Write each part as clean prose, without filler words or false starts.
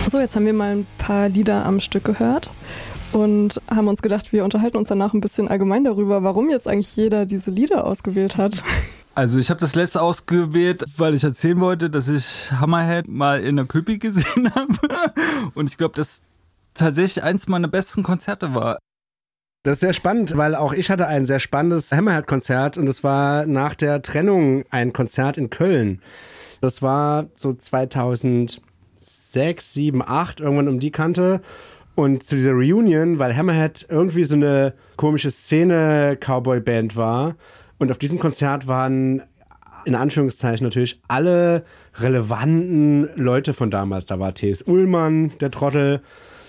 So, jetzt haben wir mal ein paar Lieder am Stück gehört und haben uns gedacht, wir unterhalten uns danach ein bisschen allgemein darüber, warum jetzt eigentlich jeder diese Lieder ausgewählt hat. Also ich habe das letzte ausgewählt, weil ich erzählen wollte, dass ich Hammerhead mal in der Köpi gesehen habe. Und ich glaube, das tatsächlich eins meiner besten Konzerte war. Das ist sehr spannend, weil auch ich hatte ein sehr spannendes Hammerhead-Konzert und es war nach der Trennung ein Konzert in Köln. Das war so 2006, 7, 8, irgendwann um die Kante. Und zu dieser Reunion, weil Hammerhead irgendwie so eine komische Szene-Cowboy-Band war. Und auf diesem Konzert waren, in Anführungszeichen natürlich, alle relevanten Leute von damals. Da war T.S. Ullmann, der Trottel.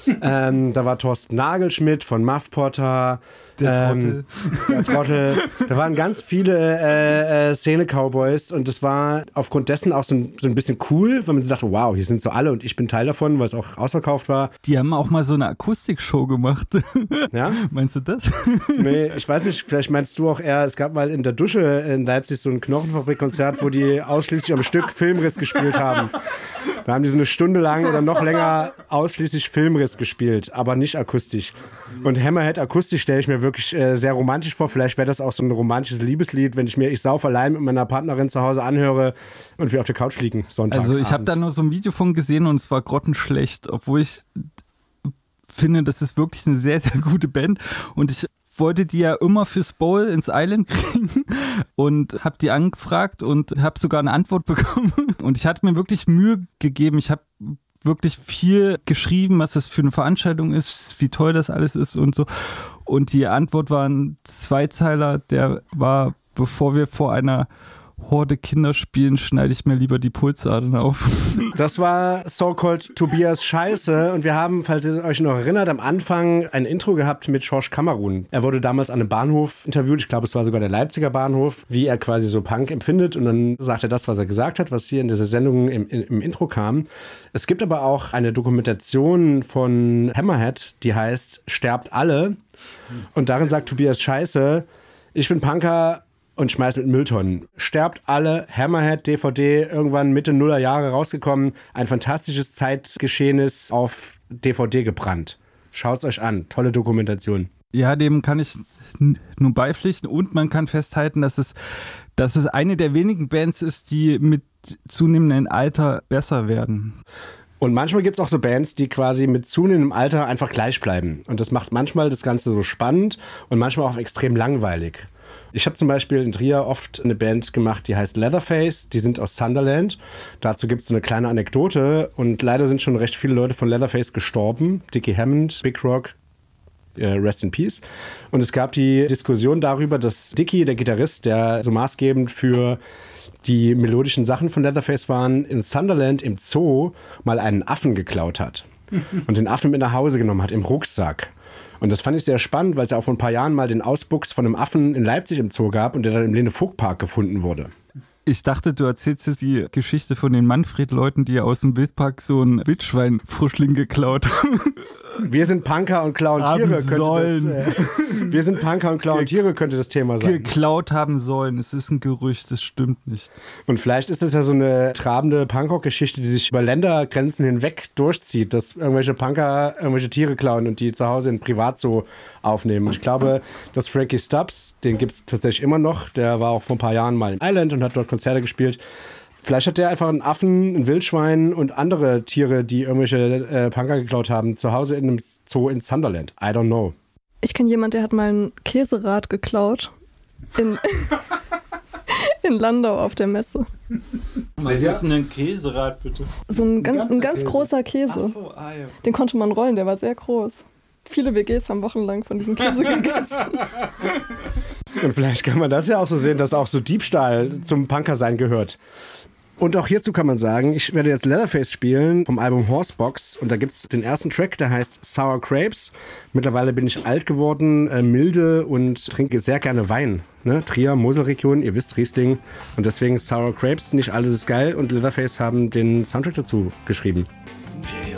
Da war Thorsten Nagelschmidt von Muff Potter. Der Trottel. Da waren ganz viele Szene-Cowboys und das war aufgrund dessen auch so ein bisschen cool, weil man so dachte, wow, hier sind so alle und ich bin Teil davon, weil es auch ausverkauft war. Die haben auch mal so eine Akustikshow gemacht. Ja? Meinst du das? Nee, ich weiß nicht, vielleicht meinst du auch eher, es gab mal in der Dusche in Leipzig so ein Knochenfabrik-Konzert, wo die ausschließlich am Stück Filmriss gespielt haben. Da haben die so eine Stunde lang oder noch länger ausschließlich Filmriss gespielt, aber nicht akustisch. Und Hammerhead akustisch stelle ich mir wirklich sehr romantisch vor. Vielleicht wäre das auch so ein romantisches Liebeslied, wenn ich mir Ich sauf allein mit meiner Partnerin zu Hause anhöre und wir auf der Couch liegen sonntags. Also ich habe da nur so ein Video von gesehen und es war grottenschlecht, obwohl ich finde, das ist wirklich eine sehr, sehr gute Band und ich wollte die ja immer fürs Bowl ins Island kriegen und habe die angefragt und habe sogar eine Antwort bekommen und ich hatte mir wirklich Mühe gegeben. Ich habe wirklich viel geschrieben, was das für eine Veranstaltung ist, wie toll das alles ist und so. Und die Antwort war ein Zweizeiler, der war, bevor wir vor einer Horde Kinder spielen, schneide ich mir lieber die Pulsadern auf. Das war So-Called Tobias Scheiße und wir haben, falls ihr euch noch erinnert, am Anfang ein Intro gehabt mit Schorsch Kamerun. Er wurde damals an einem Bahnhof interviewt, ich glaube es war sogar der Leipziger Bahnhof, wie er quasi so Punk empfindet und dann sagt er das, was er gesagt hat, was hier in dieser Sendung im Intro kam. Es gibt aber auch eine Dokumentation von Hammerhead, die heißt Sterbt alle und darin sagt Tobias Scheiße, ich bin Punker und schmeißt mit Mülltonnen. Sterbt alle, Hammerhead, DVD, irgendwann Mitte Nuller Jahre rausgekommen. Ein fantastisches Zeitgeschehnis auf DVD gebrannt. Schaut's euch an, tolle Dokumentation. Ja, dem kann ich nur beipflichten und man kann festhalten, dass es eine der wenigen Bands ist, die mit zunehmendem Alter besser werden. Und manchmal gibt's auch so Bands, die quasi mit zunehmendem Alter einfach gleich bleiben. Und das macht manchmal das Ganze so spannend und manchmal auch extrem langweilig. Ich habe zum Beispiel in Trier oft eine Band gemacht, die heißt Leatherface. Die sind aus Sunderland. Dazu gibt es so eine kleine Anekdote. Und leider sind schon recht viele Leute von Leatherface gestorben. Dickie Hammond, Big Rock, Rest in Peace. Und es gab die Diskussion darüber, dass Dickie, der Gitarrist, der so maßgebend für die melodischen Sachen von Leatherface waren, in Sunderland im Zoo mal einen Affen geklaut hat. Und den Affen mit nach Hause genommen hat, im Rucksack. Und das fand ich sehr spannend, weil es ja auch vor ein paar Jahren mal den Ausbuchs von einem Affen in Leipzig im Zoo gab und der dann im Lene-Vogt-Park gefunden wurde. Ich dachte, du erzählst jetzt die Geschichte von den Manfred-Leuten, die aus dem Wildpark so ein Wildschwein-Frischling geklaut haben. Wir sind Punker und klauen Tiere, wir sind Punker und klauen Tiere, könnte das Thema sein. Geklaut haben sollen. Es ist ein Gerücht, das stimmt nicht. Und vielleicht ist das ja so eine trabende Punkrock-Geschichte, die sich über Ländergrenzen hinweg durchzieht, dass irgendwelche Punker irgendwelche Tiere klauen und die zu Hause in Privatzoo aufnehmen. Und ich glaube, dass Frankie Stubbs, den gibt es tatsächlich immer noch, der war auch vor ein paar Jahren mal in Ireland und hat dort Konzerte gespielt. Vielleicht hat der einfach einen Affen, ein Wildschwein und andere Tiere, die irgendwelche Punker geklaut haben, zu Hause in einem Zoo in Sunderland. I don't know. Ich kenne jemanden, der hat mal ein Käserad geklaut in Landau auf der Messe. Was ist denn ein Käserad, bitte? So ein ganz großer Käse. Ach so, ja. Den konnte man rollen, der war sehr groß. Viele WGs haben wochenlang von diesem Käse gegessen. Und vielleicht kann man das ja auch so sehen, dass auch so Diebstahl zum Punkersein gehört. Und auch hierzu kann man sagen, ich werde jetzt Leatherface spielen vom Album Horsebox und da gibt es den ersten Track, der heißt Sour Grapes. Mittlerweile bin ich alt geworden, milde und trinke sehr gerne Wein. Ne? Trier, Moselregion, ihr wisst, Riesling. Und deswegen Sour Grapes, nicht alles ist geil und Leatherface haben den Soundtrack dazu geschrieben.